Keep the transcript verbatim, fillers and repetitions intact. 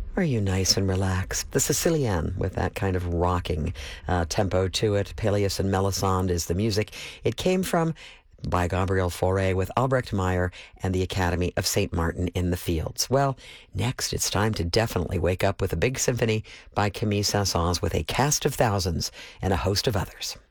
Are you nice and relaxed? The Sicilienne, with that kind of rocking uh, tempo to it. Peleus and Melisande is the music. It came from by Gabriel Fauré with Albrecht Meyer and the Academy of Saint Martin in the Fields. Well, next it's time to definitely wake up with a big symphony by Camille Saint-Saëns with a cast of thousands and a host of others.